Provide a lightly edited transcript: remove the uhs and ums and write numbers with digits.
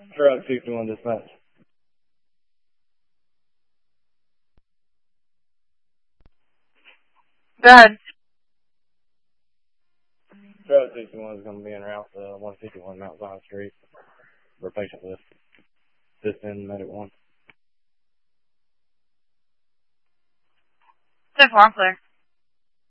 Truck 61 dispatch. Go ahead. Truck 61 is going to be en route to 151 Mount Zion Street for a patient list. Just in Medic 1. 10-4, I'm clear.